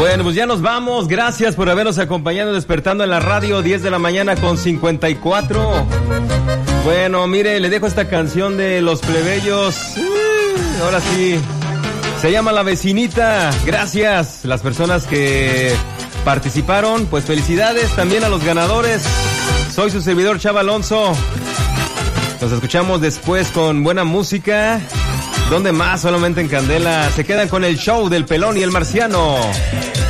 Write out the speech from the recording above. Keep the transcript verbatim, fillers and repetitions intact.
Bueno, pues ya nos vamos. Gracias por habernos acompañado despertando en la radio, diez de la mañana con cincuenta y cuatro. Bueno, mire, le dejo esta canción de Los Plebeyos. Ahora sí, se llama La Vecinita. Gracias, las personas que participaron, pues felicidades también a los ganadores. Soy su servidor Chava Alonso. Nos escuchamos después con buena música. ¿Dónde más? Solamente en Candela. Se quedan con el show del Pelón y el Marciano.